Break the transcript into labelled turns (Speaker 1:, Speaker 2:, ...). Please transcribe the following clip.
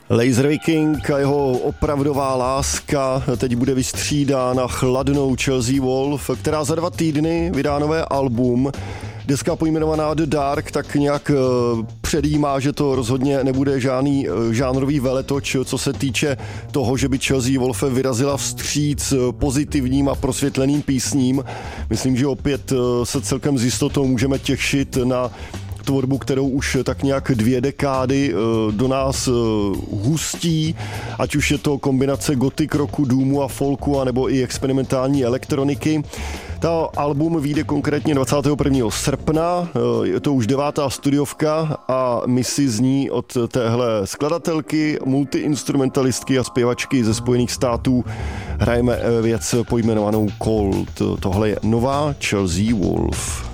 Speaker 1: Laser King a jeho opravdová láska teď bude vystřídána chladnou Chelsea Wolf, která za 2 týdny vydá nové album. Deska pojmenovaná The Dark tak nějak předjímá, že to rozhodně nebude žádný žánrový veletoč, co se týče toho, že by Chelsea Wolf vyrazila vstříc pozitivním a prosvětleným písním. Myslím, že opět se celkem s jistotou můžeme těšit na tvorbu, kterou už tak nějak 2 dekády do nás hustí, ať už je to kombinace gothic rocku, doomu a folku, anebo i experimentální elektroniky. Ta album vyjde konkrétně 21. srpna, je to už 9. studiovka a my si z ní od téhle skladatelky, multiinstrumentalistky a zpěvačky ze Spojených států hrajeme věc pojmenovanou Cold. Tohle je nová Chelsea Wolf.